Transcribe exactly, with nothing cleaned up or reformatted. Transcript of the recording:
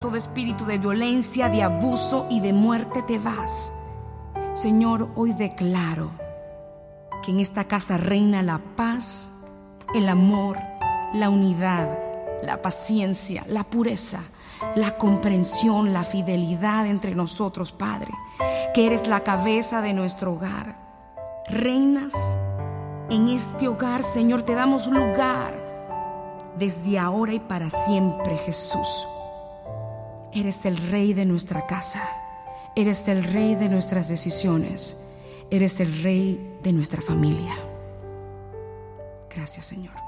todo espíritu de violencia, de abuso y de muerte te vas. Señor, hoy declaro que en esta casa reina la paz, el amor, la unidad, la paciencia, la pureza, la comprensión, la fidelidad entre nosotros, Padre, que eres la cabeza de nuestro hogar. Reinas en este hogar, Señor, te damos lugar desde ahora y para siempre, Jesús. Eres el Rey de nuestra casa, eres el Rey de nuestras decisiones, eres el Rey de nuestra familia. Gracias, Señor.